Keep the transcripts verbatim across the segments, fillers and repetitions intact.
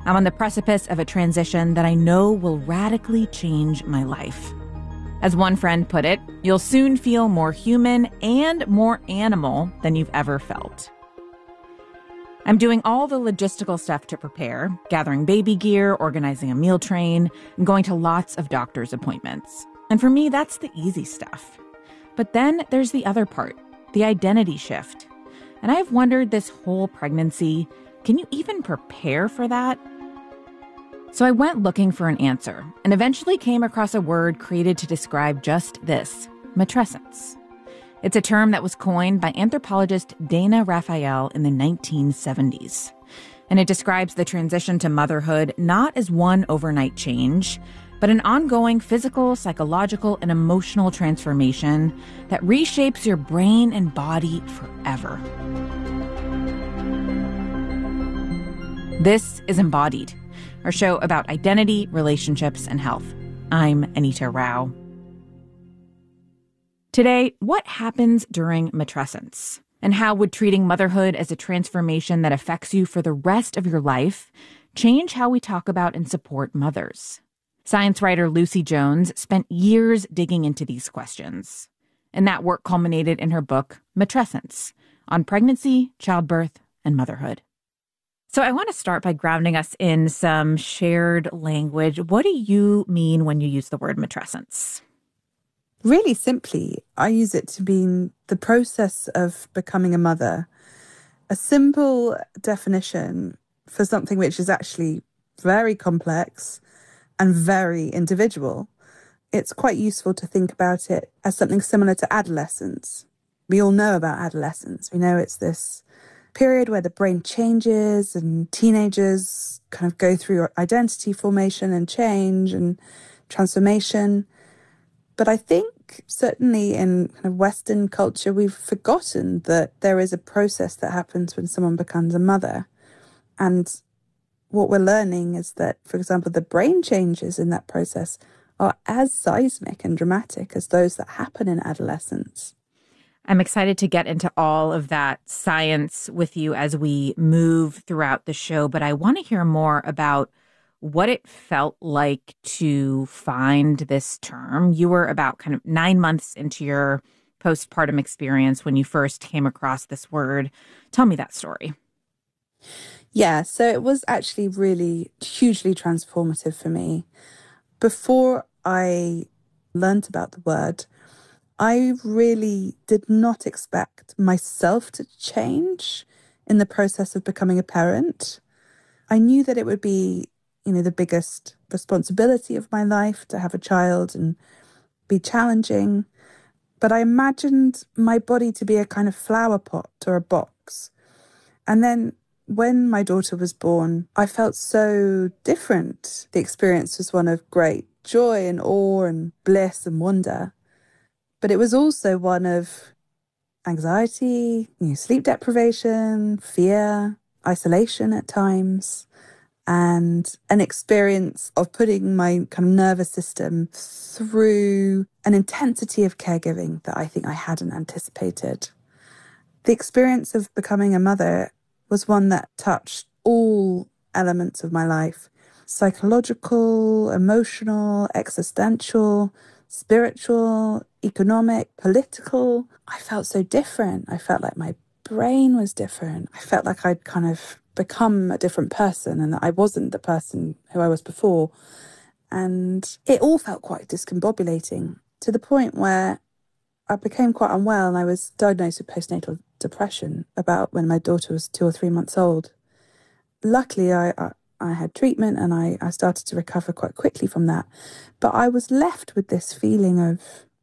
I'm on the precipice of a transition that I know will radically change my life. As one friend put it, you'll soon feel more human and more animal than you've ever felt. I'm doing all the logistical stuff to prepare, gathering baby gear, organizing a meal train, and going to lots of doctor's appointments. And for me, that's the easy stuff. But then there's the other part, the identity shift. And I've wondered this whole pregnancy, can you even prepare for that? So I went looking for an answer and eventually came across a word created to describe just this, matrescence. It's a term that was coined by anthropologist Dana Raphael in the nineteen seventies. And it describes the transition to motherhood not as one overnight change, but an ongoing physical, psychological, and emotional transformation that reshapes your brain and body forever. This is Embodied, our show about identity, relationships, and health. I'm Anita Rao. Today, what happens during matrescence? And how would treating motherhood as a transformation that affects you for the rest of your life change how we talk about and support mothers? Science writer Lucy Jones spent years digging into these questions. And that work culminated in her book, Matrescence, on pregnancy, childbirth, and motherhood. So I want to start by grounding us in some shared language. What do you mean when you use the word matrescence? Really simply, I use it to mean the process of becoming a mother. A simple definition for something which is actually very complex and very individual. It's quite useful to think about it as something similar to adolescence. We all know about adolescence. We know it's this period where the brain changes and teenagers kind of go through identity formation and change and transformation. But I think certainly in kind of Western culture, we've forgotten that there is a process that happens when someone becomes a mother. And what we're learning is that, for example, the brain changes in that process are as seismic and dramatic as those that happen in adolescence. I'm excited to get into all of that science with you as we move throughout the show, but I want to hear more about what it felt like to find this term. You were about kind of nine months into your postpartum experience when you first came across this word. Tell me that story. Yeah, so it was actually really hugely transformative for me. Before I learned about the word, I really did not expect myself to change in the process of becoming a parent. I knew that it would be, you know, the biggest responsibility of my life to have a child and be challenging. But I imagined my body to be a kind of flower pot or a box. And then when my daughter was born, I felt so different. The experience was one of great joy and awe and bliss and wonder. But it was also one of anxiety, you know, sleep deprivation, fear, isolation at times, and an experience of putting my kind of nervous system through an intensity of caregiving that I think I hadn't anticipated. The experience of becoming a mother was one that touched all elements of my life: psychological, emotional, existential, spiritual, economic, political. I felt so different. I felt like my brain was different. I felt like I'd kind of become a different person and that I wasn't the person who I was before. And it all felt quite discombobulating to the point where I became quite unwell and I was diagnosed with postnatal depression about when my daughter was two or three months old. Luckily, I, I I had treatment and I, I started to recover quite quickly from that. But I was left with this feeling of,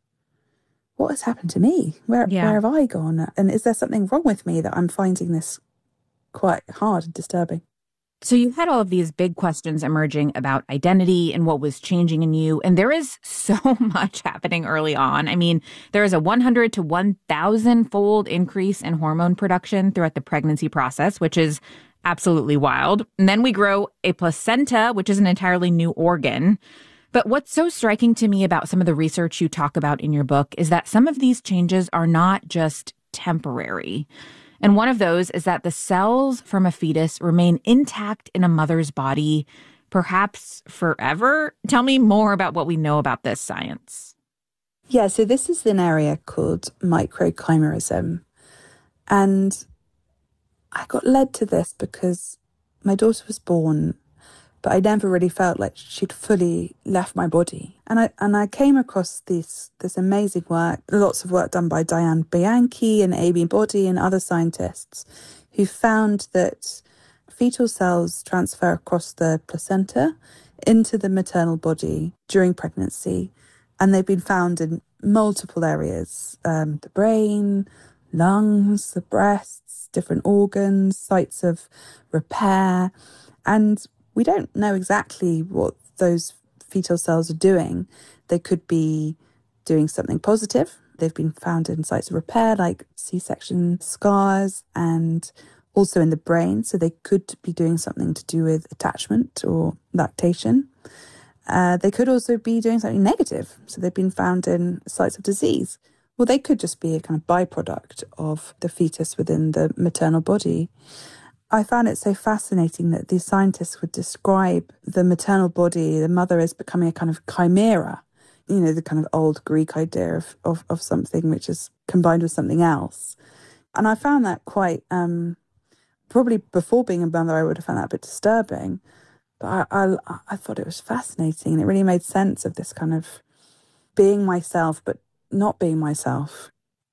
what has happened to me? Where, yeah. where have I gone? And is there something wrong with me that I'm finding this quite hard and disturbing? So you had all of these big questions emerging about identity and what was changing in you. And there is so much happening early on. I mean, there is a one hundred to one thousand fold increase in hormone production throughout the pregnancy process, which is absolutely wild. And then we grow a placenta, which is an entirely new organ. But what's so striking to me about some of the research you talk about in your book is that some of these changes are not just temporary. And one of those is that the cells from a fetus remain intact in a mother's body, perhaps forever. Tell me more about what we know about this science. Yeah, so this is an area called microchimerism. And I got led to this because my daughter was born, but I never really felt like she'd fully left my body. And I and I came across this this amazing work, lots of work done by Diane Bianchi and Amy Boddy and other scientists who found that fetal cells transfer across the placenta into the maternal body during pregnancy. And they've been found in multiple areas, um, the brain, lungs, the breasts, different organs, sites of repair. And we don't know exactly what those fetal cells are doing. They could be doing something positive. They've been found in sites of repair like C-section scars and also in the brain. So they could be doing something to do with attachment or lactation. Uh, they could also be doing something negative. So they've been found in sites of disease. Well, they could just be a kind of byproduct of the fetus within the maternal body. I found it so fascinating that these scientists would describe the maternal body, the mother, as becoming a kind of chimera, you know, the kind of old Greek idea of, of, of something which is combined with something else. And I found that quite, um, probably before being a mother, I would have found that a bit disturbing. But I, I, I thought it was fascinating, and it really made sense of this kind of being myself, but not being myself.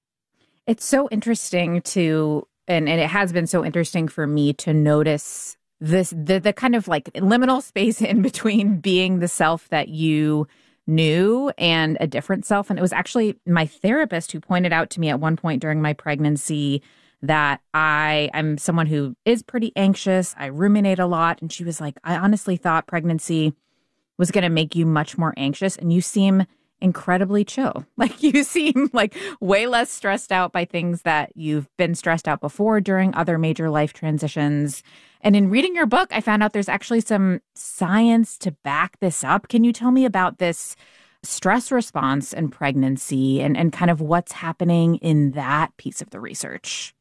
It's so interesting to, and, and it has been so interesting for me to notice this, the, the kind of like liminal space in between being the self that you knew and a different self. And it was actually my therapist who pointed out to me at one point during my pregnancy that I, I'm someone who is pretty anxious. I ruminate a lot. And she was like, I honestly thought pregnancy was going to make you much more anxious. And you seem incredibly chill. Like you seem like way less stressed out by things that you've been stressed out before during other major life transitions. And in reading your book, I found out there's actually some science to back this up. Can you tell me about this stress response in pregnancy and, and kind of what's happening in that piece of the research?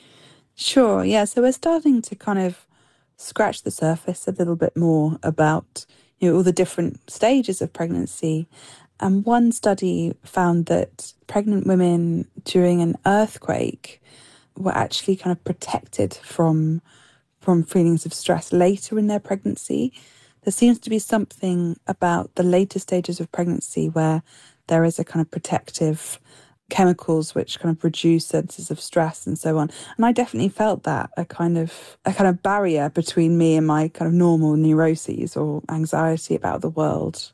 Sure, yeah. So we're starting to kind of scratch the surface a little bit more about, you know, all the different stages of pregnancy. And one study found that pregnant women during an earthquake were actually kind of protected from from feelings of stress later in their pregnancy. There seems to be something about the later stages of pregnancy where there is a kind of protective chemicals which kind of reduce senses of stress and so on. And I definitely felt that, a kind of a kind of barrier between me and my kind of normal neuroses or anxiety about the world.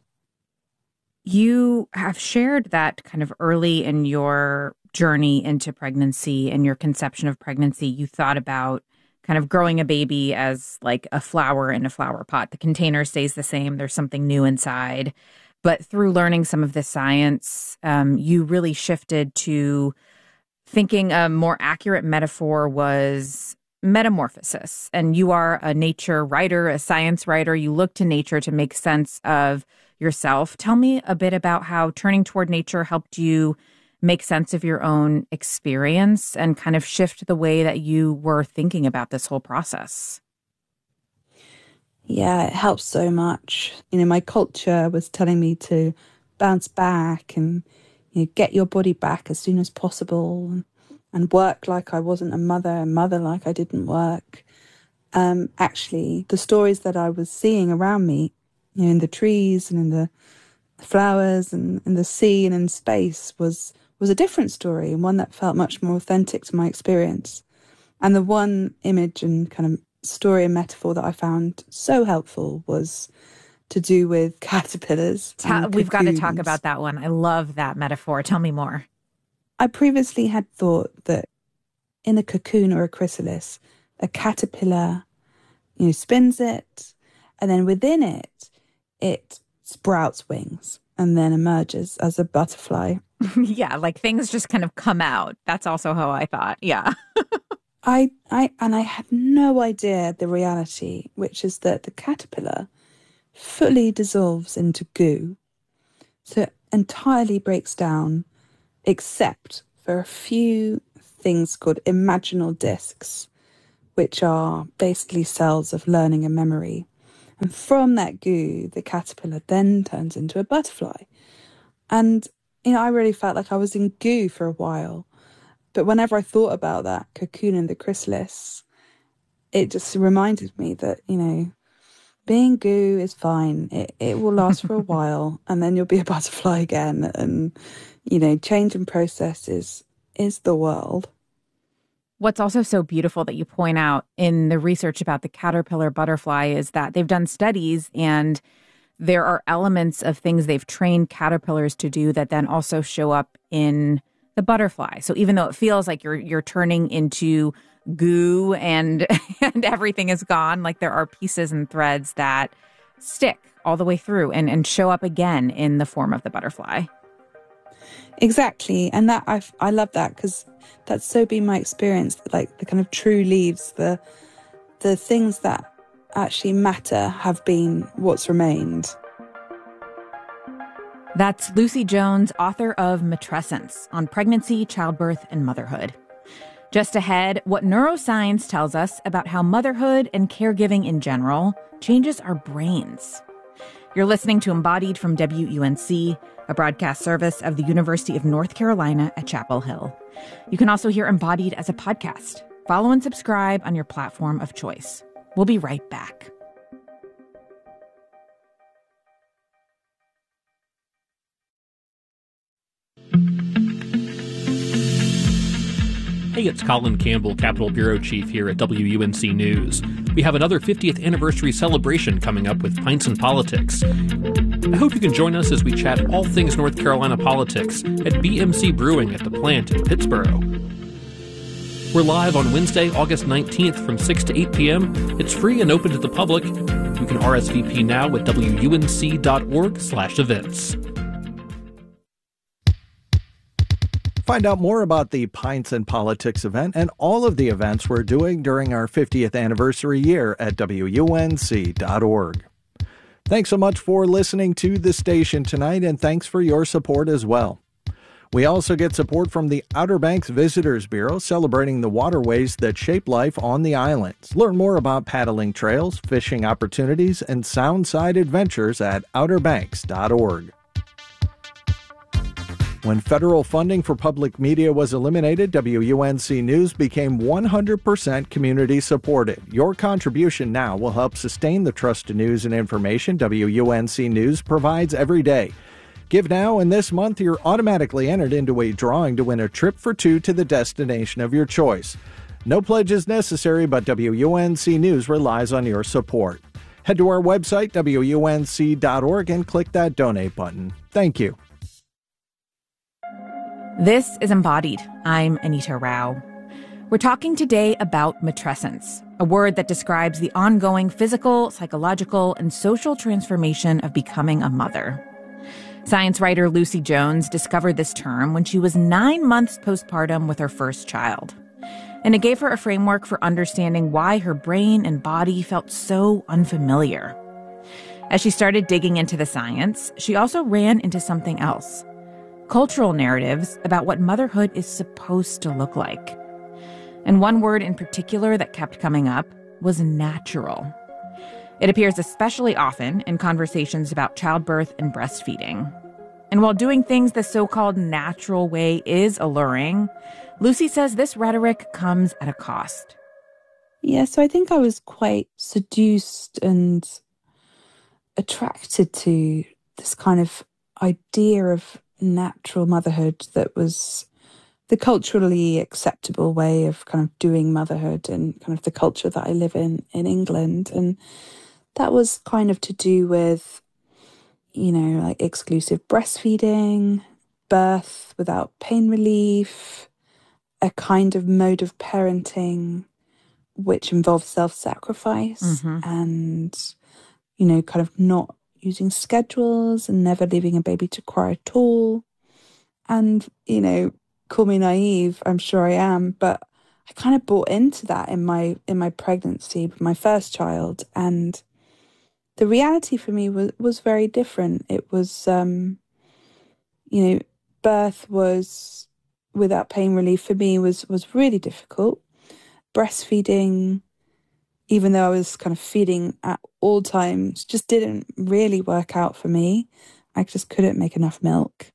You have shared that kind of early in your journey into pregnancy and your conception of pregnancy, you thought about kind of growing a baby as like a flower in a flower pot. The container stays the same. There's something new inside. But through learning some of this science, um, you really shifted to thinking a more accurate metaphor was metamorphosis. And you are a nature writer, a science writer. You look to nature to make sense of yourself. Tell me a bit about how turning toward nature helped you make sense of your own experience and kind of shift the way that you were thinking about this whole process. Yeah, it helps so much. You know, my culture was telling me to bounce back and, you know, get your body back as soon as possible and, and work like I wasn't a mother and mother like I didn't work. Um, actually, the stories that I was seeing around me, you know, in the trees and in the flowers and in the sea and in space was was a different story, and one that felt much more authentic to my experience. And the one image and kind of story and metaphor that I found so helpful was to do with caterpillars. Ta- we've got to talk about that one. I love that metaphor. Tell me more. I previously had thought that in a cocoon or a chrysalis, a caterpillar, you know, spins it, and then within it, it sprouts wings and then emerges as a butterfly. Yeah, like things just kind of come out. That's also how I thought. Yeah. I, I, and I had no idea the reality, which is that the caterpillar fully dissolves into goo. So it entirely breaks down, except for a few things called imaginal discs, which are basically cells of learning and memory. And from that goo, the caterpillar then turns into a butterfly. And, you know, I really felt like I was in goo for a while. But whenever I thought about that cocoon and the chrysalis, it just reminded me that, you know, being goo is fine. It it will last for a while, and then you'll be a butterfly again. And, you know, change and process is, is the world. What's also so beautiful that you point out in the research about the caterpillar butterfly is that they've done studies, and there are elements of things they've trained caterpillars to do that then also show up in the butterfly. So even though it feels like you're you're turning into goo and and everything is gone, like there are pieces and threads that stick all the way through and, and show up again in the form of the butterfly. Exactly. And that I I love that, because that's so been my experience, like the kind of true leaves, the the things that actually matter have been what's remained. That's Lucy Jones, author of Matrescence, on pregnancy, childbirth, and motherhood. Just ahead, what neuroscience tells us about how motherhood and caregiving in general changes our brains. You're listening to Embodied from W U N C, a broadcast service of the University of North Carolina at Chapel Hill. You can also hear Embodied as a podcast. Follow and subscribe on your platform of choice. We'll be right back. Hey, it's Colin Campbell, Capitol Bureau Chief here at W U N C News. We have another fiftieth anniversary celebration coming up with Pints and Politics. I hope you can join us as we chat all things North Carolina politics at B M C Brewing at the plant in Pittsboro. We're live on Wednesday, August nineteenth from six to eight p.m. It's free and open to the public. You can R S V P now at W U N C dot org slash events. Find out more about the Pints and Politics event and all of the events we're doing during our fiftieth anniversary year at W U N C dot org. Thanks so much for listening to the station tonight, and thanks for your support as well. We also get support from the Outer Banks Visitors Bureau, celebrating the waterways that shape life on the islands. Learn more about paddling trails, fishing opportunities, and Soundside adventures at outer banks dot org. When federal funding for public media was eliminated, W U N C News became one hundred percent community supported. Your contribution now will help sustain the trusted news and information W U N C News provides every day. Give now, and this month you're automatically entered into a drawing to win a trip for two to the destination of your choice. No pledge is necessary, but W U N C News relies on your support. Head to our website, W U N C dot org, and click that donate button. Thank you. This is Embodied. I'm Anita Rao. We're talking today about matrescence, a word that describes the ongoing physical, psychological, and social transformation of becoming a mother. Science writer Lucy Jones discovered this term when she was nine months postpartum with her first child. And it gave her a framework for understanding why her brain and body felt so unfamiliar. As she started digging into the science, she also ran into something else: cultural narratives about what motherhood is supposed to look like. And one word in particular that kept coming up was natural. It appears especially often in conversations about childbirth and breastfeeding. And while doing things the so-called natural way is alluring, Lucy says this rhetoric comes at a cost. Yeah, so I think I was quite seduced and attracted to this kind of idea of natural motherhood that was the culturally acceptable way of kind of doing motherhood and kind of the culture that I live in in England. And that was kind of to do with, you know, like exclusive breastfeeding, birth without pain relief, a kind of mode of parenting which involves self-sacrifice mm-hmm. and, you know, kind of not using schedules and never leaving a baby to cry at all. And, you know, call me naive, I'm sure I am, but I kind of bought into that in my in my pregnancy with my first child. And the reality for me was, was very different. It was, um, you know, birth was without pain relief for me was, was really difficult. Breastfeeding, even though I was kind of feeding at all times, just didn't really work out for me. I just couldn't make enough milk.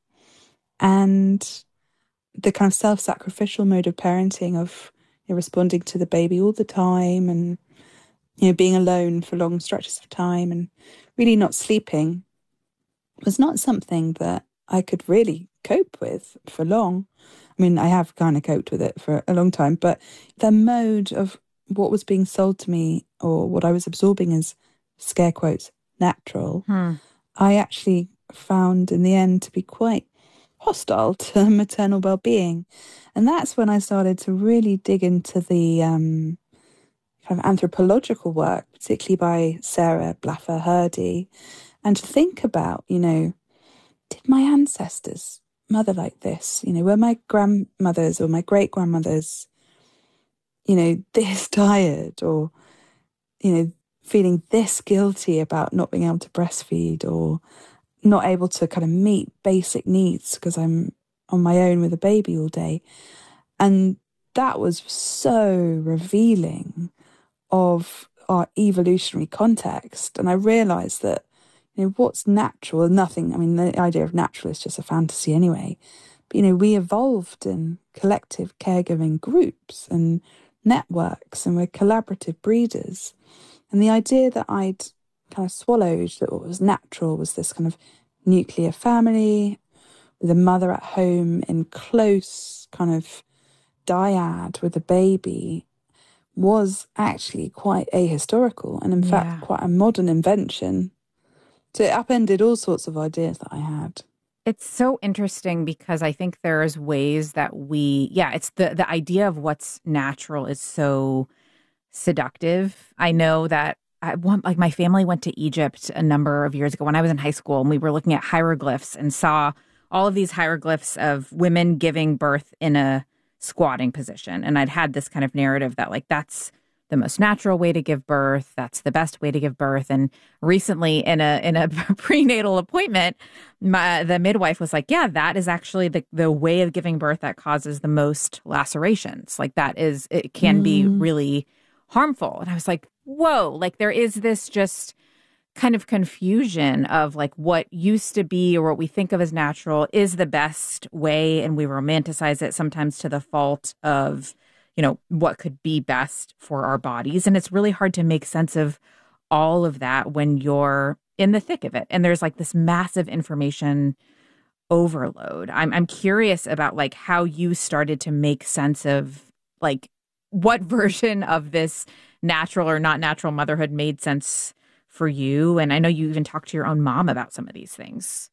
And the kind of self-sacrificial mode of parenting of, you know, responding to the baby all the time and, you know, being alone for long stretches of time and really not sleeping was not something that I could really cope with for long. I mean, I have kind of coped with it for a long time, but the mode of what was being sold to me or what I was absorbing as, scare quotes, natural, hmm. I actually found in the end to be quite hostile to maternal well-being. And that's when I started to really dig into the um, kind of anthropological work, particularly by Sarah Blaffer Hrdy, and to think about, you know, did my ancestors mother like this? You know, were my grandmothers or my great-grandmothers, you know, this tired or, you know, feeling this guilty about not being able to breastfeed or not able to kind of meet basic needs because I'm on my own with a baby all day. And that was so revealing of our evolutionary context. And I realised that, you know, what's natural, nothing, I mean, the idea of natural is just a fantasy anyway. But, you know, we evolved in collective caregiving groups and networks, and we're collaborative breeders. And the idea that I'd kind of swallowed that what was natural was this kind of nuclear family with a mother at home in close kind of dyad with a baby was actually quite ahistorical and in yeah. fact quite a modern invention. So it upended all sorts of ideas that I had. It's so interesting because I think there's ways that we, yeah, it's the, the idea of what's natural is so seductive. I know that I want, like my family went to Egypt a number of years ago when I was in high school, and we were looking at hieroglyphs and saw all of these hieroglyphs of women giving birth in a squatting position. And I'd had this kind of narrative that like, that's the most natural way to give birth. That's the best way to give birth. And recently in a, in a prenatal appointment, my, the midwife was like, yeah, that is actually the, the way of giving birth that causes the most lacerations. Like that is, it can mm. be really harmful. And I was like, whoa, like there is this just kind of confusion of like what used to be or what we think of as natural is the best way. And we romanticize it sometimes to the fault of, you know, what could be best for our bodies. And it's really hard to make sense of all of that when you're in the thick of it. And there's like this massive information overload. I'm I'm curious about like how you started to make sense of like what version of this natural or not natural motherhood made sense for you. And I know you even talked to your own mom about some of these things.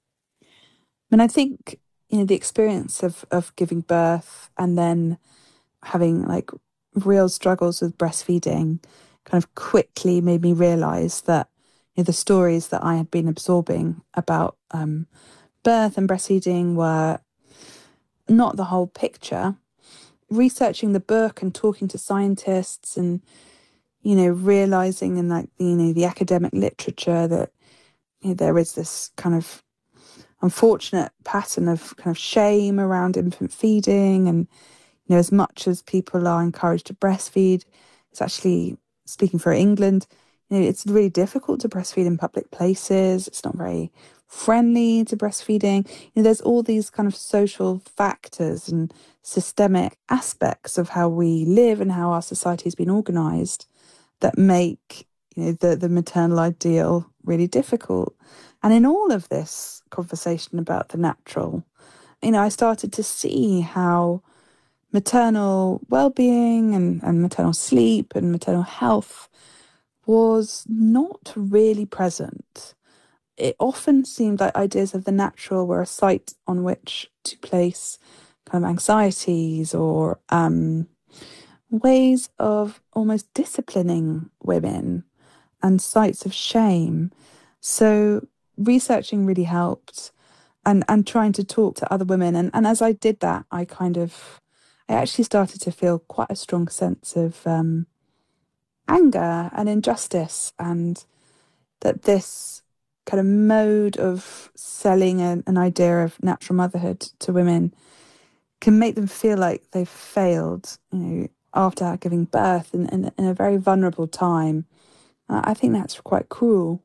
And I think, you know, the experience of, of giving birth and then having like real struggles with breastfeeding kind of quickly made me realize that, you know, the stories that I had been absorbing about um, birth and breastfeeding were not the whole picture. Researching the book and talking to scientists and, you know, realizing in like, you know, the academic literature that, you know, there is this kind of unfortunate pattern of kind of shame around infant feeding. And, you know, as much as people are encouraged to breastfeed, it's actually, speaking for England, you know, it's really difficult to breastfeed in public places. It's not very friendly to breastfeeding. You know, there's all these kind of social factors and systemic aspects of how we live and how our society has been organised that make, you know, the, the maternal ideal really difficult. And in all of this conversation about the natural, you know, I started to see how maternal well-being and, and maternal sleep and maternal health was not really present. It often seemed like ideas of the natural were a site on which to place kind of anxieties or um, ways of almost disciplining women and sites of shame. So researching really helped and, and trying to talk to other women. And, and as I did that, I kind of, I actually started to feel quite a strong sense of um, anger and injustice, and that this kind of mode of selling an, an idea of natural motherhood to women can make them feel like they've failed, you know, after giving birth in, in, in a very vulnerable time. Uh, I think that's quite cruel.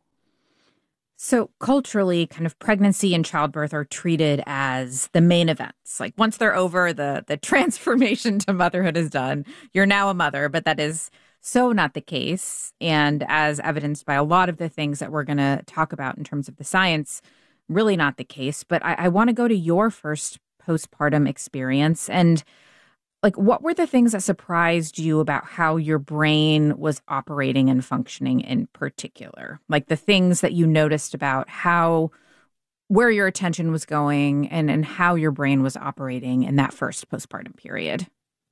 So culturally, kind of pregnancy and childbirth are treated as the main events. Like once they're over, the the transformation to motherhood is done. You're now a mother, but that is so not the case. And as evidenced by a lot of the things that we're going to talk about in terms of the science, really not the case. But I, I want to go to your first postpartum experience. And like, what were the things that surprised you about how your brain was operating and functioning in particular? Like the things that you noticed about how, where your attention was going and, and how your brain was operating in that first postpartum period.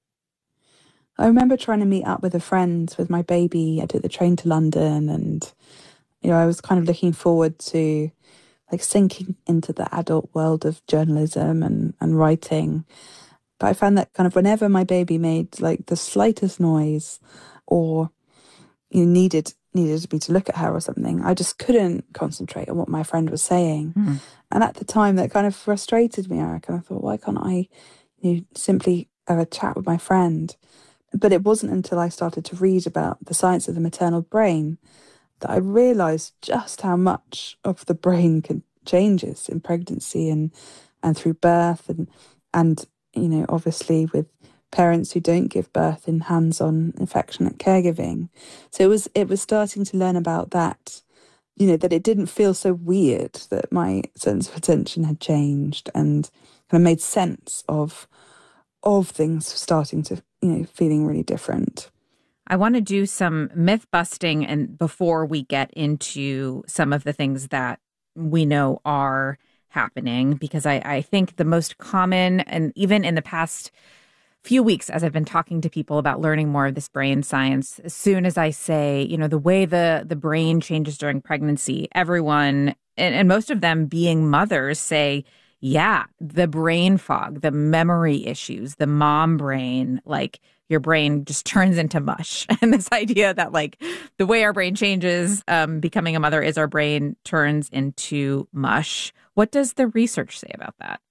I remember trying to meet up with a friend with my baby. I took the train to London and, you know, I was kind of looking forward to like sinking into the adult world of journalism and, and writing. But I found that kind of whenever my baby made like the slightest noise or you know, needed needed me to look at her or something, I just couldn't concentrate on what my friend was saying. Mm. And at the time that kind of frustrated me. I kind of thought, why can't I you know, simply have a chat with my friend? But it wasn't until I started to read about the science of the maternal brain that I realised just how much of the brain can changes in pregnancy and, and through birth and and you know, obviously with parents who don't give birth in hands-on affectionate caregiving. So it was it was starting to learn about that, you know, that it didn't feel so weird, that my sense of attention had changed and kind of made sense of of things starting to, you know, feeling really different. I want to do some myth busting and before we get into some of the things that we know are happening, because I, I think the most common, and even in the past few weeks, as I've been talking to people about learning more of this brain science, as soon as I say, you know, the way the, the brain changes during pregnancy, everyone, and, and most of them being mothers, say, yeah, the brain fog, the memory issues, the mom brain, like your brain just turns into mush. And this idea that like the way our brain changes, um, becoming a mother, is our brain turns into mush. What does the research say about that?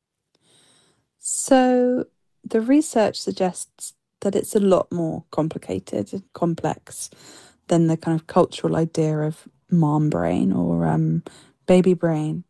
So the research suggests that it's a lot more complicated and complex than the kind of cultural idea of mom brain or um, baby brain.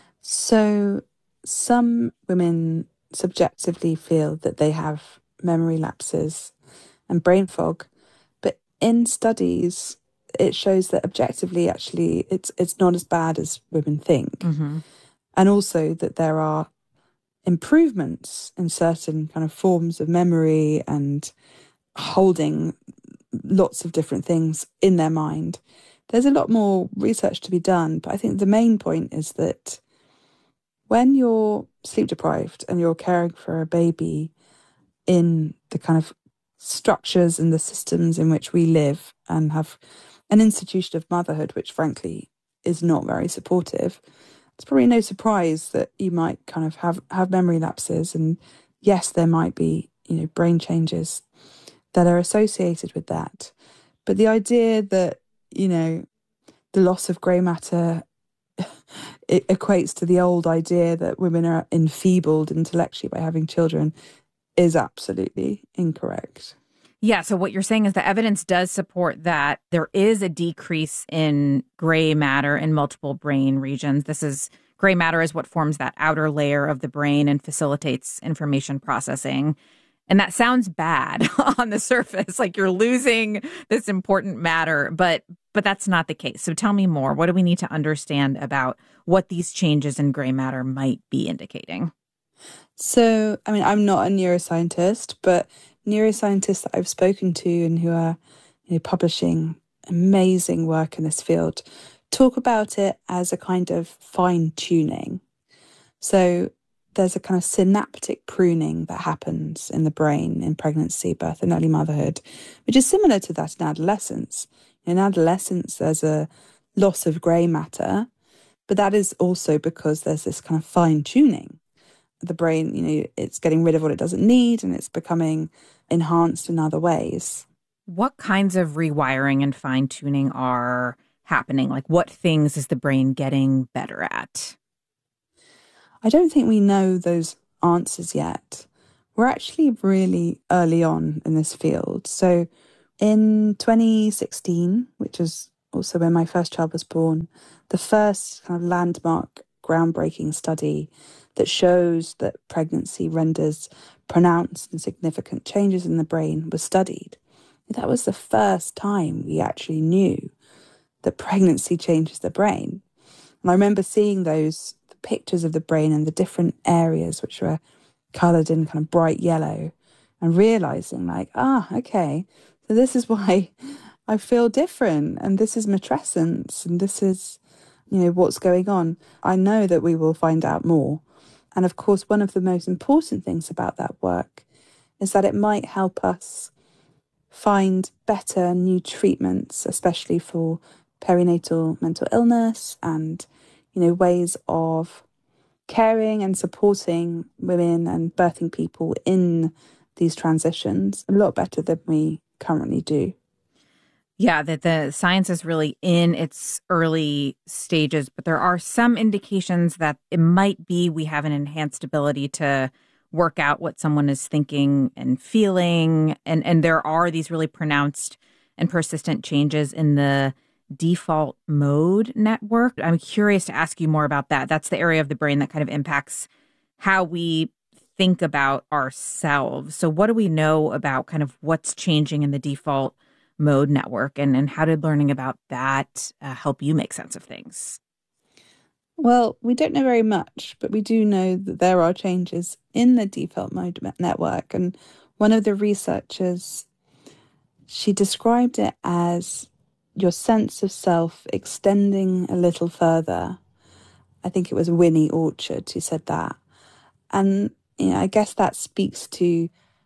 So some women subjectively feel that they have memory lapses and brain fog, but in studies it shows that objectively actually it's it's not as bad as women think. Mm-hmm. And also that there are improvements in certain kind of forms of memory and holding lots of different things in their mind. There's a lot more research to be done, but I think the main point is that when you're sleep deprived and you're caring for a baby in the kind of structures and the systems in which we live and have an institution of motherhood, which frankly is not very supportive, it's probably no surprise that you might kind of have, have memory lapses. And yes, there might be, you know, brain changes that are associated with that. But the idea that, you know, the loss of grey matter it equates to the old idea that women are enfeebled intellectually by having children is absolutely incorrect. Yeah, so what you're saying is the evidence does support that there is a decrease in gray matter in multiple brain regions. This is, gray matter is what forms that outer layer of the brain and facilitates information processing. And that sounds bad on the surface, like you're losing this important matter, but but that's not the case. So tell me more. What do we need to understand about what these changes in gray matter might be indicating? So, I mean, I'm not a neuroscientist, but neuroscientists that I've spoken to and who are, you know, publishing amazing work in this field talk about it as a kind of fine-tuning. So there's a kind of synaptic pruning that happens in the brain in pregnancy, birth, and early motherhood, which is similar to that in adolescence. In adolescence, there's a loss of grey matter, but that is also because there's this kind of fine-tuning. The brain, you know, it's getting rid of what it doesn't need and it's becoming enhanced in other ways. What kinds of rewiring and fine-tuning are happening? Like what things is the brain getting better at? I don't think we know those answers yet. we're actually really early on in this field. So in twenty sixteen, which is also when my first child was born, the first kind of landmark groundbreaking study that shows that pregnancy renders pronounced and significant changes in the brain was studied. That was the first time we actually knew that pregnancy changes the brain. And I remember seeing those the pictures of the brain and the different areas which were coloured in kind of bright yellow and realising like, ah, okay, so this is why I feel different and this is matrescence and this is, you know, what's going on. I know that we will find out more. And of course, one of the most important things about that work is that it might help us find better new treatments, especially for perinatal mental illness and, you know, ways of caring and supporting women and birthing people in these transitions a lot better than we currently do. Yeah, that the science is really in its early stages, but there are some indications that it might be we have an enhanced ability to work out what someone is thinking and feeling. And, and there are these really pronounced and persistent changes in the default mode network. I'm curious to ask you more about that. That's the area of the brain that kind of impacts how we think about ourselves. So what do we know about kind of what's changing in the default mode network, and, and how did learning about that uh, help you make sense of things? Well, we don't know very much, but we do know that there are changes in the default mode network. And one of the researchers, she described it as your sense of self extending a little further. I think it was Winnie Orchard who said that. And you know, I guess that speaks to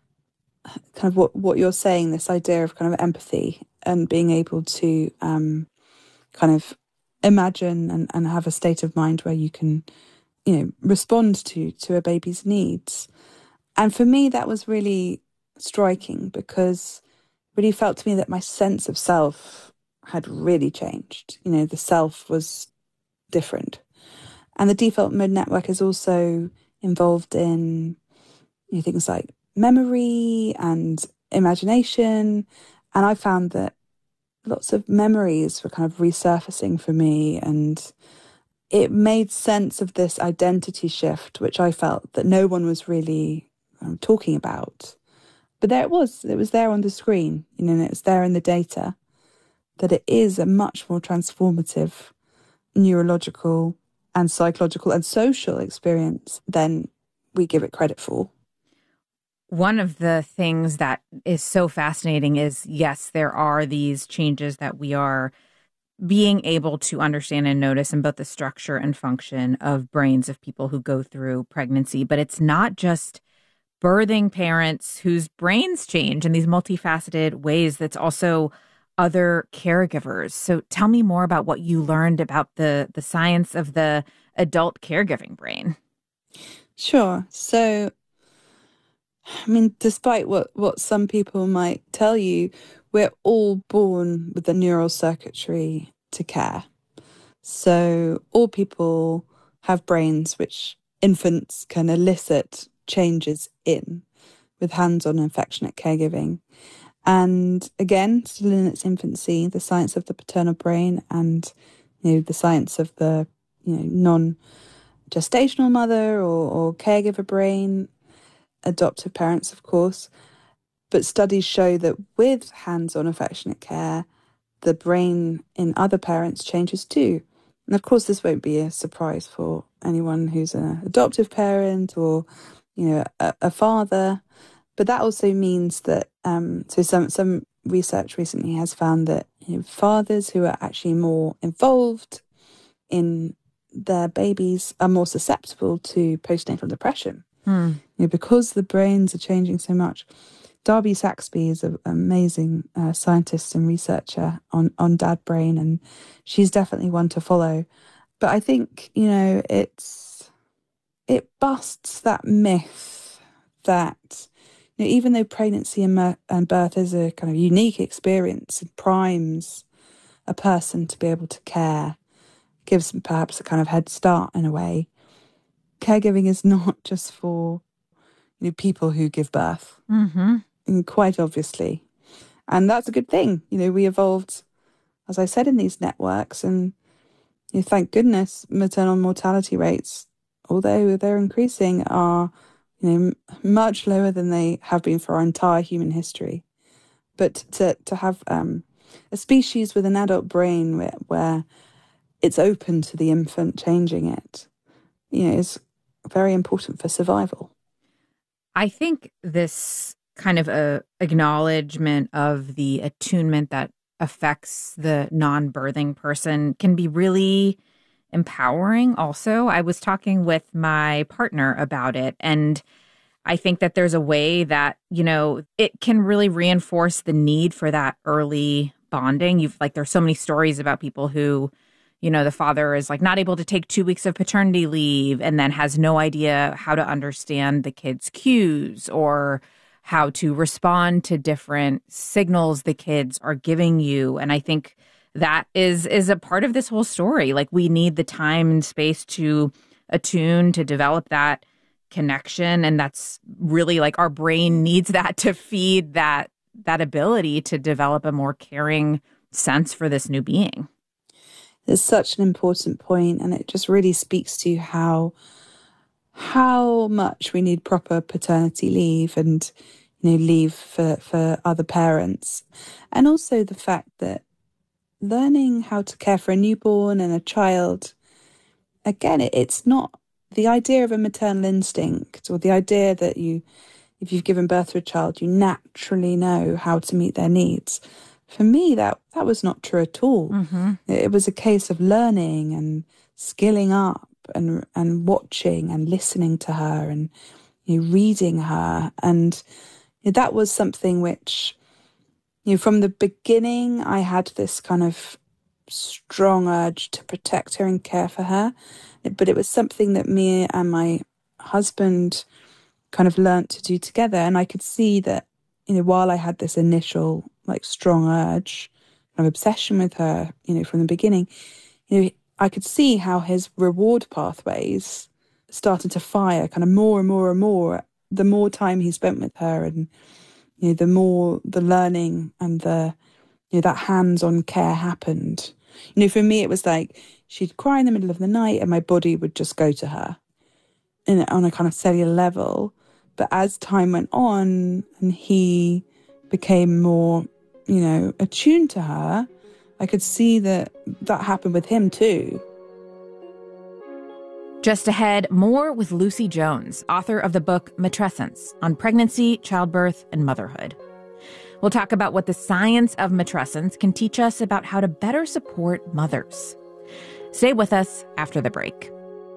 kind of what, what you're saying, this idea of kind of empathy and being able to um, kind of imagine and, and have a state of mind where you can, you know, respond to to a baby's needs. And for me, that was really striking because it really felt to me that my sense of self had really changed. You know, the self was different. And the default mode network is also involved in, you know, things like memory and imagination. And I found that lots of memories were kind of resurfacing for me, and it made sense of this identity shift, which I felt that no one was really um, talking about. But there it was, it was there on the screen, you know, and it was there in the data, that it is a much more transformative neurological and psychological and social experience than we give it credit for. One of the things that is so fascinating is, yes, there are these changes that we are being able to understand and notice in both the structure and function of brains of people who go through pregnancy. But it's not just birthing parents whose brains change in these multifaceted ways. That's also other caregivers. So tell me more about what you learned about the, the science of the adult caregiving brain. Sure. So, I mean, despite what, what some people might tell you, we're all born with the neural circuitry to care. So all people have brains which infants can elicit changes in with hands-on and affectionate caregiving. And again, still in its infancy, the science of the paternal brain and, you know, the science of the, you know, non-gestational mother or, or caregiver brain, adoptive parents, of course. But studies show that with hands-on affectionate care, the brain in other parents changes too. And of course, this won't be a surprise for anyone who's an adoptive parent or, you know, a, a father. But that also means that, um, so some some research recently has found that, you know, fathers who are actually more involved in their babies are more susceptible to postnatal depression. Hmm. You know, because the brains are changing so much. Darby Saxby is an amazing uh, scientist and researcher on, on dad brain, and she's definitely one to follow. But I think, you know, it's it busts that myth that, you know, even though pregnancy and, mer- and birth is a kind of unique experience, it primes a person to be able to care, gives them perhaps a kind of head start in a way. Caregiving is not just for, you know, people who give birth, Mm-hmm. and quite obviously. And that's a good thing. You know, we evolved, as I said, in these networks, and you know, thank goodness maternal mortality rates, although they're increasing, are you know much lower than they have been for our entire human history. But to to have um, a species with an adult brain where, where it's open to the infant changing it, you know, is very important for survival. I think this kind of a acknowledgement of the attunement that affects the non-birthing person can be really empowering also. I was talking with my partner about it, and I think that there's a way that, you know, it can really reinforce the need for that early bonding. You've like, there's so many stories about people who, you know, the father is like not able to take two weeks of paternity leave and then has no idea how to understand the kid's cues or how to respond to different signals the kids are giving you. And I think that is is a part of this whole story. Like, we need the time and space to attune, to develop that connection. And that's really like our brain needs that to feed that that ability to develop a more caring sense for this new being. It's such an important point, and it just really speaks to how how much we need proper paternity leave and, you know, leave for, for other parents. And also the fact that learning how to care for a newborn and a child, again, it, it's not the idea of a maternal instinct or the idea that you, if you've given birth to a child, you naturally know how to meet their needs. For me, that, that was not true at all. Mm-hmm. It was a case of learning and skilling up and and watching and listening to her and, you know, reading her. And you know, that was something which, you know, from the beginning, I had this kind of strong urge to protect her and care for her. But it was something that me and my husband kind of learnt to do together. And I could see that, you know, while I had this initial like strong urge of obsession with her, you know, from the beginning, you know, I could see how his reward pathways started to fire kind of more and more and more the more time he spent with her, and, you know, the more the learning and the, you know, that hands-on care happened. You know, for me, it was like she'd cry in the middle of the night and my body would just go to her in, on a kind of cellular level. But as time went on and he became more, you know, attuned to her, I could see that that happened with him too. Just ahead, more with Lucy Jones, author of the book Matrescence on pregnancy, childbirth, and motherhood. We'll talk about what the science of matrescence can teach us about how to better support mothers. Stay with us after the break.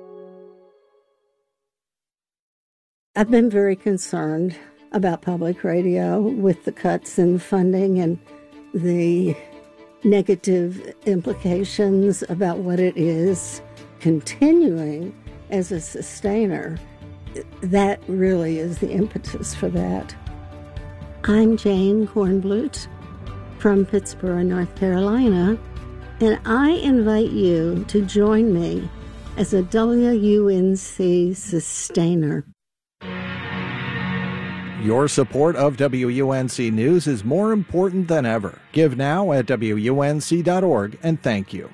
I've been very concerned about public radio with the cuts in funding and the negative implications about what it is continuing as a sustainer. That really is the impetus for that. I'm Jane Kornblut from Pittsburgh, North Carolina, and I invite you to join me as a W U N C sustainer. Your support of W U N C News is more important than ever. Give now at W U N C dot org, and thank you.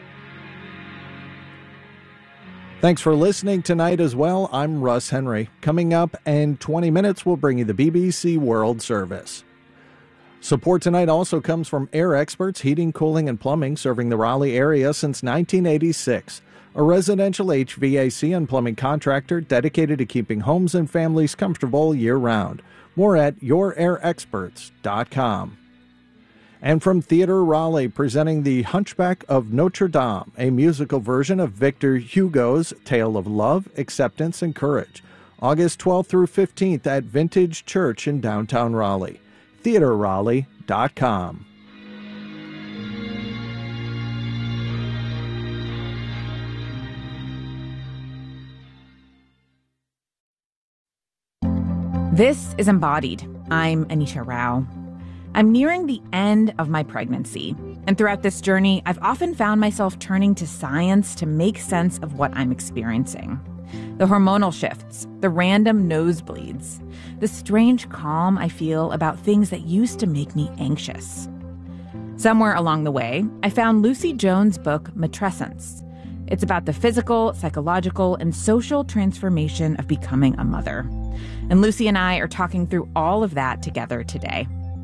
Thanks for listening tonight as well. I'm Russ Henry. Coming up in twenty minutes, we'll bring you the B B C World Service. Support tonight also comes from Air Experts Heating, Cooling, and Plumbing, serving the Raleigh area since nineteen eighty-six. A residential H V A C and plumbing contractor dedicated to keeping homes and families comfortable year-round. More at your air experts dot com. And from Theatre Raleigh, presenting The Hunchback of Notre Dame, a musical version of Victor Hugo's tale of love, acceptance, and courage. August twelfth through fifteenth at Vintage Church in downtown Raleigh. theatre raleigh dot com. This is Embodied. I'm Anisha Rao. I'm nearing the end of my pregnancy, and throughout this journey, I've often found myself turning to science to make sense of what I'm experiencing. The hormonal shifts, the random nosebleeds, the strange calm I feel about things that used to make me anxious. Somewhere along the way, I found Lucy Jones' book, Matrescence. It's about the physical, psychological, and social transformation of becoming a mother. And Lucy and I are talking through all of that together today.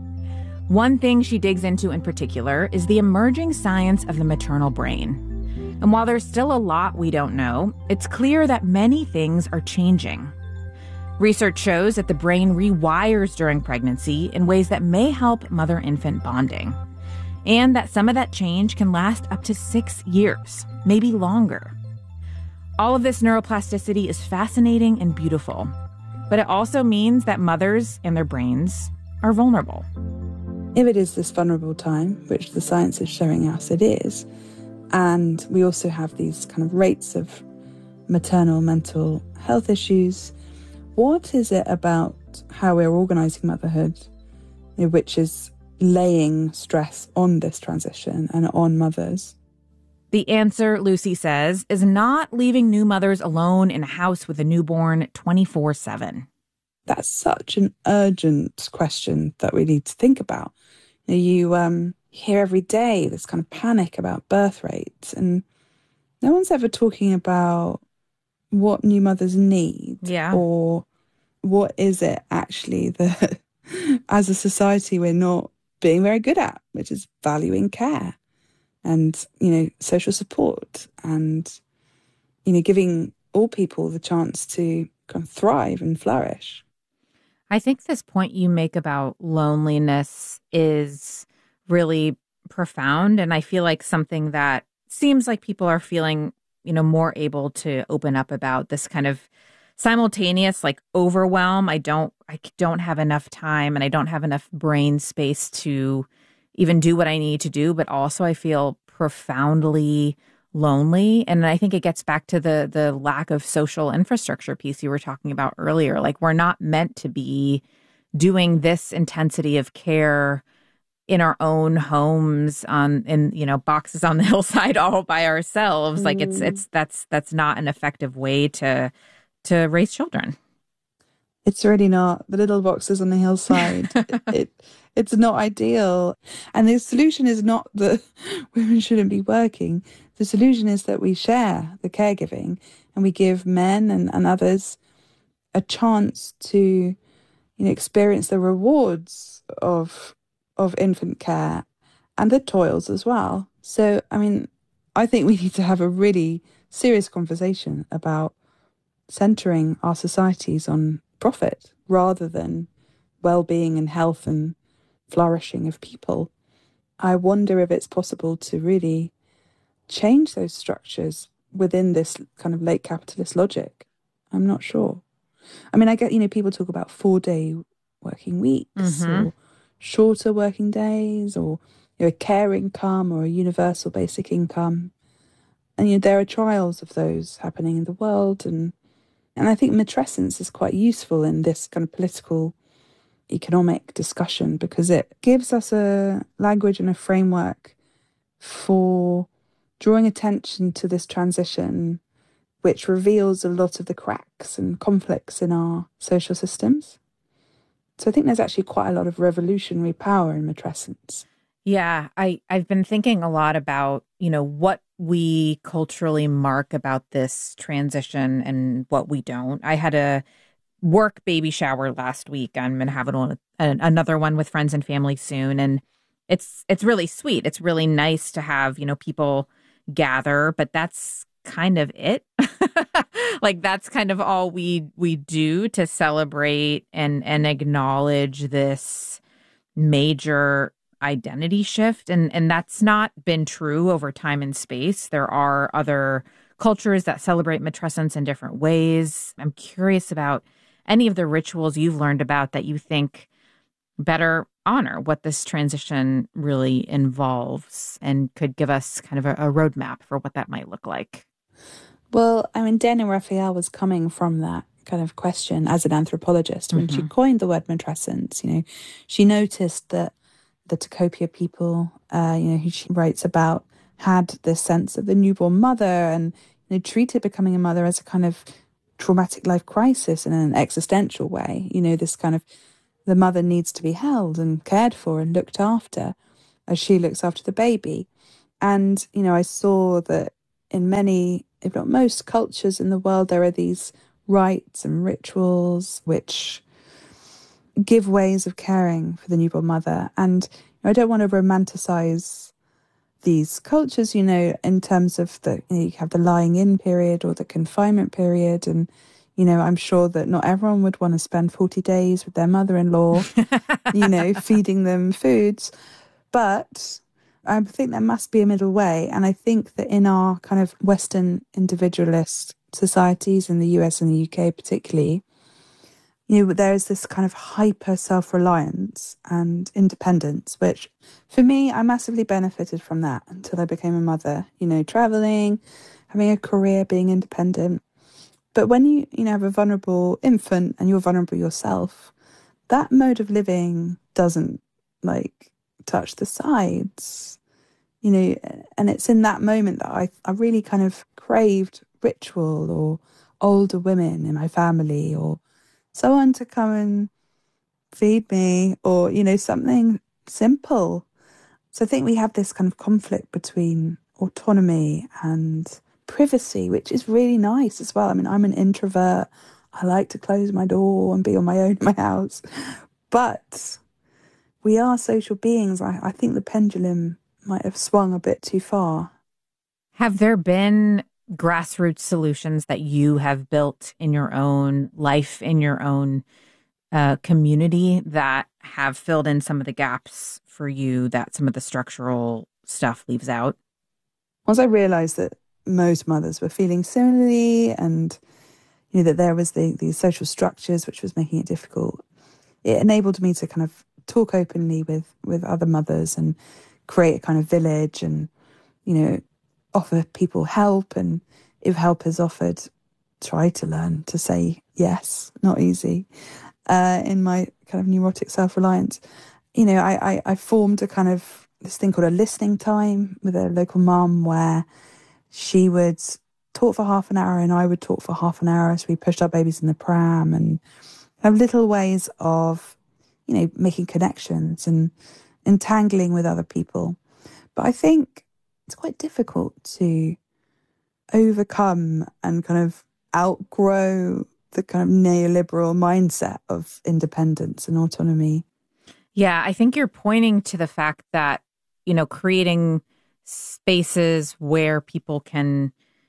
One thing she digs into in particular is the emerging science of the maternal brain. And while there's still a lot we don't know, it's clear that many things are changing. Research shows that the brain rewires during pregnancy in ways that may help mother-infant bonding. And that some of that change can last up to six years, maybe longer. All of this neuroplasticity is fascinating and beautiful, but it also means that mothers and their brains are vulnerable. If it is this vulnerable time, which the science is showing us it is, and we also have these kind of rates of maternal mental health issues, what is it about how we're organising motherhood, you know, which is laying stress on this transition and on mothers? The answer, Lucy says, is not leaving new mothers alone in a house with a newborn twenty-four seven. That's such an urgent question that we need to think about. You know, you um, hear every day this kind of panic about birth rates, and no one's ever talking about what new mothers need. Yeah. Or what is it actually that, as a society, we're not being very good at, which is valuing care and, you know, social support and, you know, giving all people the chance to kind of thrive and flourish. I think this point you make about loneliness is really profound. And I feel like something that seems like people are feeling, you know, more able to open up about, this kind of simultaneous like overwhelm. I don't, I don't have enough time and I don't have enough brain space to even do what I need to do. But also I feel profoundly lonely. And I think it gets back to the the lack of social infrastructure piece you were talking about earlier. Like, we're not meant to be doing this intensity of care in our own homes on in, you know, boxes on the hillside all by ourselves. Mm. Like it's it's that's that's not an effective way to to raise children. It's really not. The little boxes on the hillside, it, it it's not ideal. And the solution is not that women shouldn't be working. The solution is that we share the caregiving and we give men and, and others a chance to, you know, experience the rewards of of infant care and the toils as well. So, I mean, I think we need to have a really serious conversation about centering our societies on profit rather than well-being and health and flourishing of people. I wonder if it's possible to really change those structures within this kind of late capitalist logic. I'm not sure. I mean, I get, you know, people talk about four-day working weeks mm-hmm. or shorter working days or, you know, a care income or a universal basic income. And, you know, there are trials of those happening in the world. And, and I think matrescence is quite useful in this kind of political economic discussion because it gives us a language and a framework for drawing attention to this transition, which reveals a lot of the cracks and conflicts in our social systems. So I think there's actually quite a lot of revolutionary power in matrescence. Yeah, I, I've been thinking a lot about, you know, what we culturally mark about this transition and what we don't. I had a work baby shower last week. I'm going to have one, another one with friends and family soon. And it's it's really sweet. It's really nice to have, you know, people gather, but that's kind of it. Like, that's kind of all we we do to celebrate and and acknowledge this major identity shift. And and that's not been true over time and space. There are other cultures that celebrate matrescence in different ways. I'm curious about any of the rituals you've learned about that you think better honor what this transition really involves and could give us kind of a, a roadmap for what that might look like. Well, I mean, Dana Raphael was coming from that kind of question as an anthropologist when mm-hmm. she coined the word matrescence. You know, she noticed that the Tekopia people, uh, you know, who she writes about, had this sense of the newborn mother and, you know, treated becoming a mother as a kind of traumatic life crisis in an existential way. You know, this kind of, the mother needs to be held and cared for and looked after as she looks after the baby. And, you know, I saw that in many, if not most cultures in the world, there are these rites and rituals which give ways of caring for the newborn mother. And I don't want to romanticize these cultures, you know, in terms of the, you know, you have the lying in period or the confinement period. And, you know, I'm sure that not everyone would want to spend forty days with their mother-in-law, you know, feeding them foods. But I think there must be a middle way. And I think that in our kind of Western individualist societies, in the U S and the U K particularly, you know, there is this kind of hyper self-reliance and independence, which for me, I massively benefited from that until I became a mother, you know, traveling, having a career, being independent. But when you, you know, have a vulnerable infant and you're vulnerable yourself, that mode of living doesn't like touch the sides, you know, and it's in that moment that I, I really kind of craved ritual or older women in my family or someone to come and feed me or, you know, something simple. So I think we have this kind of conflict between autonomy and privacy, which is really nice as well. I mean, I'm an introvert. I like to close my door and be on my own in my house. But we are social beings. I, I think the pendulum might have swung a bit too far. Have there been grassroots solutions that you have built in your own life, in your own uh, community that have filled in some of the gaps for you that some of the structural stuff leaves out? Once I realised that most mothers were feeling similarly and, you know, that there was the, these social structures which was making it difficult, it enabled me to kind of talk openly with, with other mothers and create a kind of village and, you know, offer people help, and if help is offered, try to learn to say yes. Not easy. Uh, in my kind of neurotic self-reliance, you know, I, I, I formed a kind of this thing called a listening time with a local mum where she would talk for half an hour and I would talk for half an hour. So we pushed our babies in the pram and have little ways of, you know, making connections and entangling with other people. But I think it's quite difficult to overcome and kind of outgrow the kind of neoliberal mindset of independence and autonomy. Yeah, I think you're pointing to the fact that, you know, creating spaces where people can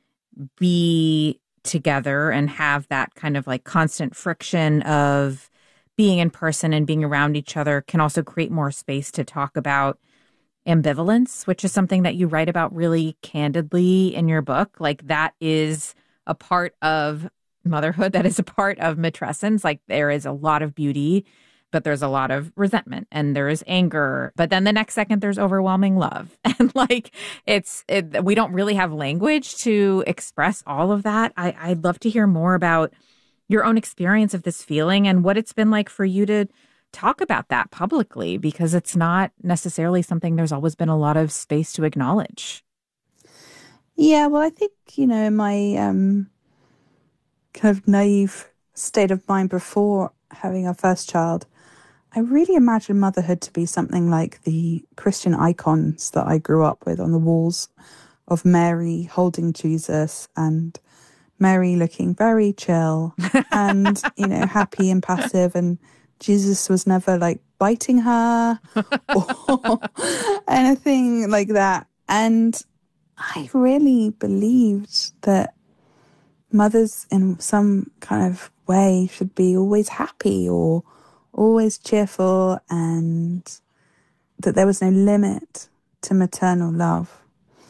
be together and have that kind of like constant friction of being in person and being around each other can also create more space to talk about ambivalence, which is something that you write about really candidly in your book. Like that is a part of motherhood. That is a part of matrescence. Like there is a lot of beauty, but there's a lot of resentment and there is anger. But then the next second there's overwhelming love. And like it's, it, we don't really have language to express all of that. I, I'd love to hear more about your own experience of this feeling and what it's been like for you to talk about that publicly, because it's not necessarily something there's always been a lot of space to acknowledge. Yeah, well, I think, you know, in my um, kind of naive state of mind before having our first child, I really imagined motherhood to be something like the Christian icons that I grew up with on the walls of Mary holding Jesus and Mary looking very chill and, you know, happy and passive, and Jesus was never like biting her or anything like that. And I really believed that mothers in some kind of way should be always happy or always cheerful, and that there was no limit to maternal love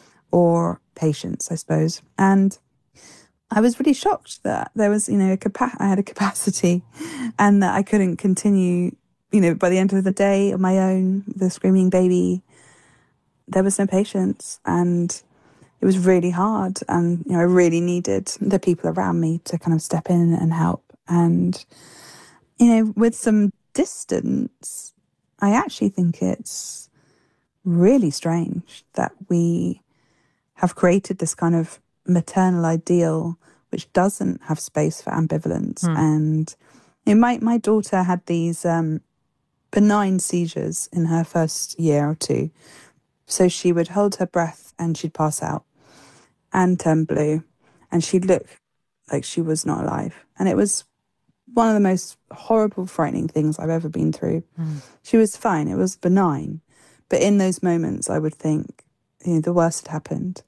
or patience, I suppose. And I was really shocked that there was, you know, a capa- I had a capacity and that I couldn't continue, you know, by the end of the day on my own, the screaming baby, there was no patience and it was really hard. And, you know, I really needed the people around me to kind of step in and help. And, you know, with some distance, I actually think it's really strange that we have created this kind of maternal ideal which doesn't have space for ambivalence. Hmm. And you know, my, my daughter had these um, benign seizures in her first year or two. So she would hold her breath and she'd pass out and turn blue, and she'd look like she was not alive. And it was one of the most horrible, frightening things I've ever been through. Mm. She was fine. It was benign. But in those moments, I would think, you know, the worst had happened.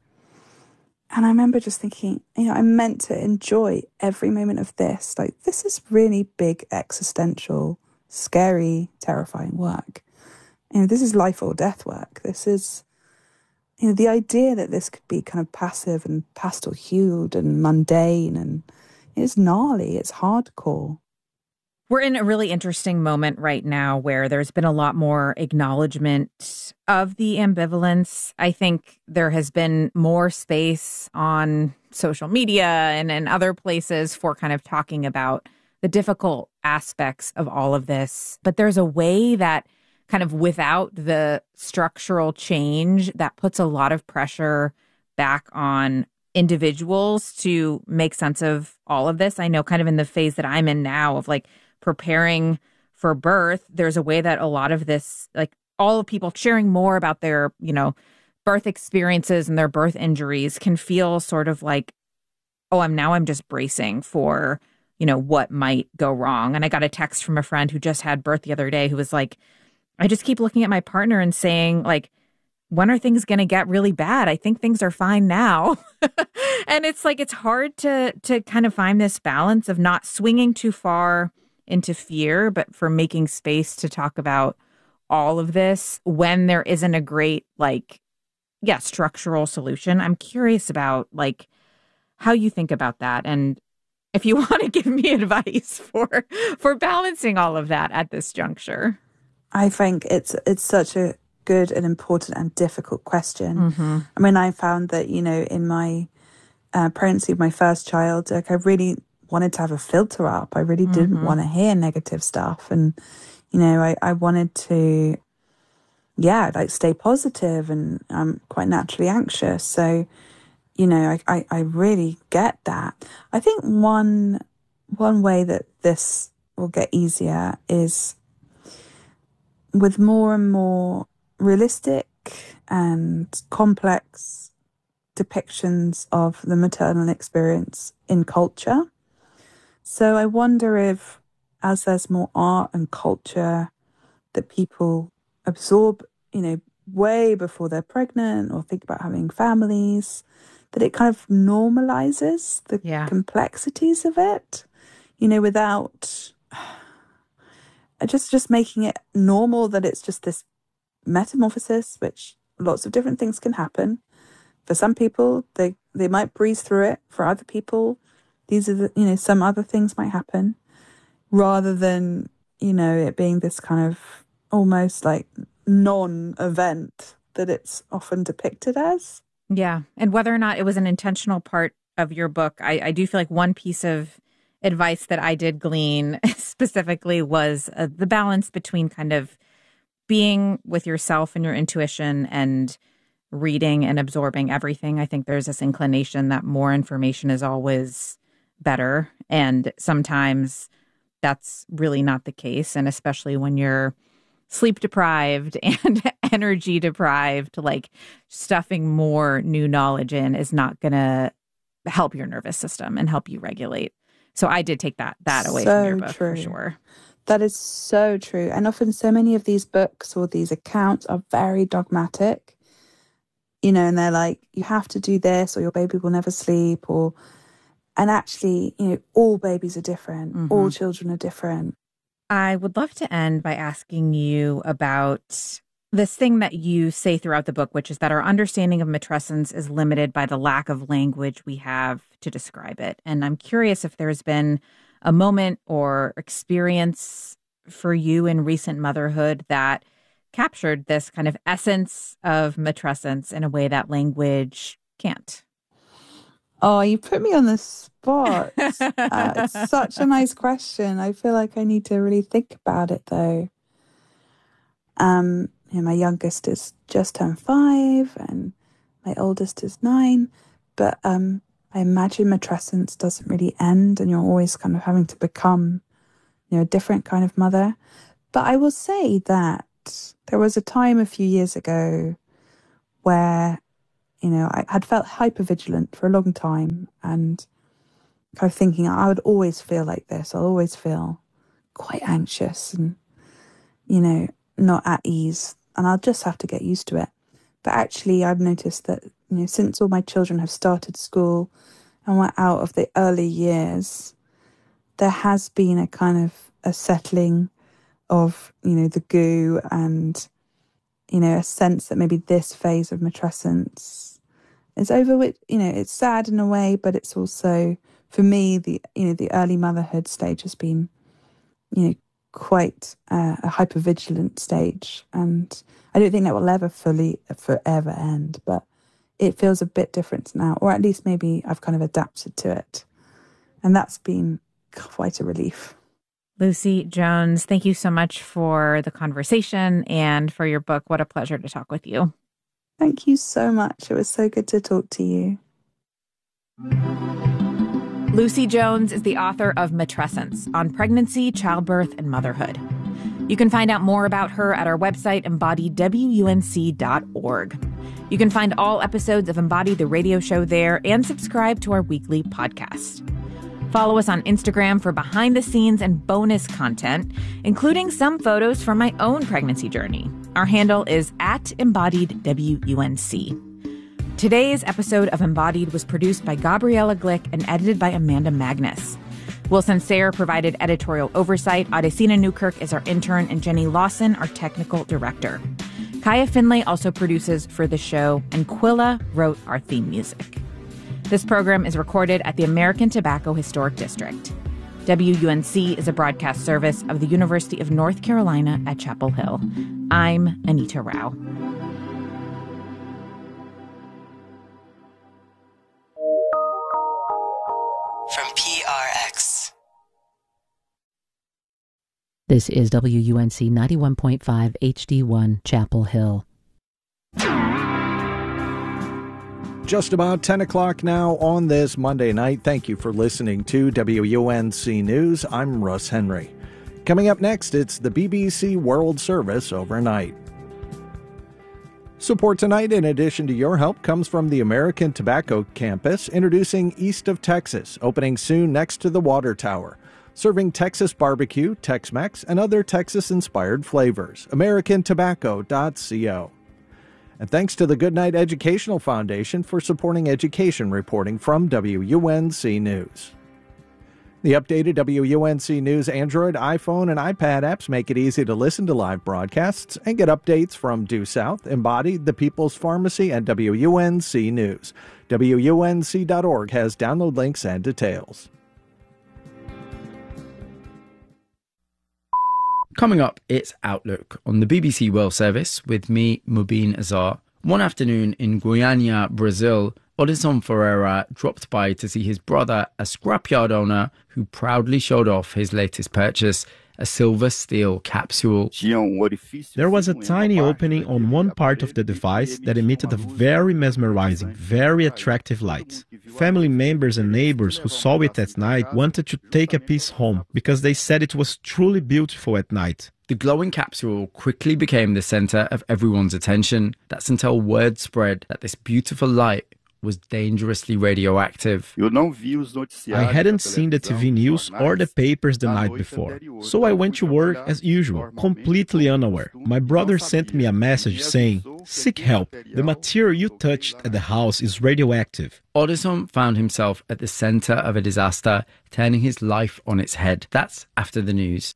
And I remember just thinking, you know, I'm meant to enjoy every moment of this. Like, this is really big, existential, scary, terrifying work. You know, this is life or death work. This is, you know, the idea that this could be kind of passive and pastel-hued and mundane, and it's gnarly, it's hardcore. We're in a really interesting moment right now where there's been a lot more acknowledgement of the ambivalence. I think there has been more space on social media and in other places for kind of talking about the difficult aspects of all of this. But there's a way that kind of without the structural change that puts a lot of pressure back on individuals to make sense of all of this. I know kind of in the phase that I'm in now of like preparing for birth, there's a way that a lot of this, like all of people sharing more about their, you know, birth experiences and their birth injuries can feel sort of like, oh, I'm now I'm just bracing for, you know, what might go wrong. And I got a text from a friend who just had birth the other day who was like, I just keep looking at my partner and saying, like, when are things going to get really bad? I think things are fine now. And it's like, it's hard to to kind of find this balance of not swinging too far into fear, but for making space to talk about all of this when there isn't a great, like, yeah, structural solution. I'm curious about, like, how you think about that. And if you want to give me advice for for balancing all of that at this juncture. I think it's it's such a good and important and difficult question. Mm-hmm. I mean, I found that, you know, in my uh, pregnancy of my first child, like I really wanted to have a filter up. I really didn't Mm-hmm. want to hear negative stuff. And, you know, I, I wanted to, yeah, like stay positive, and I'm quite naturally anxious. So, you know, I, I, I really get that. I think one one way that this will get easier is with more and more realistic and complex depictions of the maternal experience in culture. So I wonder if, as there's more art and culture that people absorb, you know, way before they're pregnant or think about having families, that it kind of normalizes the Yeah. complexities of it, you know, without just just making it normal that it's just this metamorphosis, which lots of different things can happen. For some people, they, they might breeze through it. For other people, these are the, you know, some other things might happen, rather than, you know, it being this kind of almost like non-event that it's often depicted as. Yeah. And whether or not it was an intentional part of your book, I, I do feel like one piece of advice that I did glean specifically was uh, the balance between kind of being with yourself and your intuition and reading and absorbing everything. I think there's this inclination that more information is always better. And sometimes that's really not the case. And especially when you're sleep deprived and energy deprived, like stuffing more new knowledge in is not going to help your nervous system and help you regulate. So I did take that that away So from your book true. for sure. That is so true. And often so many of these books or these accounts are very dogmatic, you know, and they're like, you have to do this or your baby will never sleep, or, and actually, you know, all babies are different. Mm-hmm. All children are different. I would love to end by asking you about this thing that you say throughout the book, which is that our understanding of matrescence is limited by the lack of language we have to describe it. And I'm curious if there's been a moment or experience for you in recent motherhood that captured this kind of essence of matrescence in a way that language can't. Oh, you put me on the spot. uh, it's such a nice question. I feel like I need to really think about it, though. Um, you know, my youngest is just turned five, and my oldest is nine. But um, I imagine matrescence doesn't really end and you're always kind of having to become, you know, a different kind of mother. But I will say that there was a time a few years ago where, you know, I had felt hypervigilant for a long time and kind of thinking I would always feel like this. I'll always feel quite anxious and, you know, not at ease. And I'll just have to get used to it. But actually, I've noticed that, you know, since all my children have started school and we're out of the early years, there has been a kind of a settling of, you know, the goo and, you know, a sense that maybe this phase of matrescence is over with. You know, it's sad in a way, but it's also, for me, the, you know, the early motherhood stage has been, you know, quite uh, a hypervigilant stage. And I don't think that will ever fully, forever end, but it feels a bit different now, or at least maybe I've kind of adapted to it. And that's been quite a relief. Lucy Jones, thank you so much for the conversation and for your book. What a pleasure to talk with you. Thank you so much. It was so good to talk to you. Lucy Jones is the author of Matrescence on pregnancy, childbirth, and motherhood. You can find out more about her at our website, embodied w u n c dot org. You can find all episodes of Embodied, the radio show, there and subscribe to our weekly podcast. Follow us on Instagram for behind the scenes and bonus content, including some photos from my own pregnancy journey. Our handle is at embodied W U N C. Today's episode of Embodied was produced by Gabriella Glick and edited by Amanda Magnus. Wilson Sayre provided editorial oversight. Adesina Newkirk is our intern, and Jenny Lawson, our technical director. Kaya Finlay also produces for the show, and Quilla wrote our theme music. This program is recorded at the American Tobacco Historic District. W U N C is a broadcast service of the University of North Carolina at Chapel Hill. I'm Anita Rao. From P R X. This is W U N C ninety-one point five H D one Chapel Hill. Just about ten o'clock now on this Monday night. Thank you for listening to W U N C News. I'm Russ Henry. Coming up next, it's the B B C World Service overnight. Support tonight, in addition to your help, comes from the American Tobacco Campus, introducing East of Texas, opening soon next to the Water Tower. Serving Texas barbecue, Tex-Mex, and other Texas-inspired flavors. American Tobacco dot co. And thanks to the Goodnight Educational Foundation for supporting education reporting from W U N C News. The updated W U N C News Android, iPhone, and iPad apps make it easy to listen to live broadcasts and get updates from Due South, Embodied, The People's Pharmacy, and W U N C News. W U N C dot org has download links and details. Coming up, it's Outlook on the B B C World Service with me, Mubin Azar. One afternoon in Goiânia, Brazil, Odyssean Ferreira dropped by to see his brother, a scrapyard owner who proudly showed off his latest purchase, a silver steel capsule. There was a tiny opening on one part of the device that emitted a very mesmerizing, very attractive light. Family members and neighbors who saw it at night wanted to take a piece home because they said it was truly beautiful at night. The glowing capsule quickly became the center of everyone's attention. That's until word spread that this beautiful light was dangerously radioactive. I hadn't seen the T V news or the papers the night before, so I went to work as usual, completely unaware. My brother sent me a message saying, "Seek help. The material you touched at the house is radioactive." Odyssean found himself at the center of a disaster, turning his life on its head. That's after the news.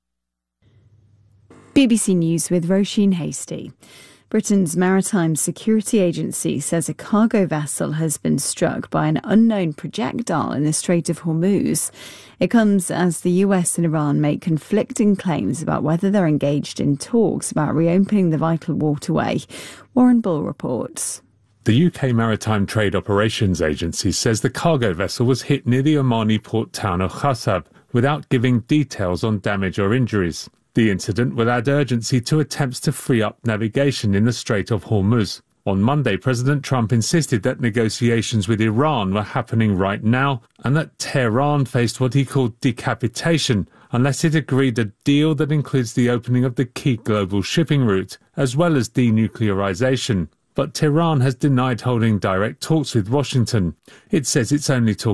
B B C News with Roisin Hastie. Britain's Maritime Security Agency says a cargo vessel has been struck by an unknown projectile in the Strait of Hormuz. It comes as the U S and Iran make conflicting claims about whether they're engaged in talks about reopening the vital waterway. Warren Bull reports. The U K Maritime Trade Operations Agency says the cargo vessel was hit near the Omani port town of Khassab without giving details on damage or injuries. The incident will add urgency to attempts to free up navigation in the Strait of Hormuz. On Monday, President Trump insisted that negotiations with Iran were happening right now and that Tehran faced what he called decapitation unless it agreed a deal that includes the opening of the key global shipping route, as well as denuclearization. But Tehran has denied holding direct talks with Washington. It says it's only talking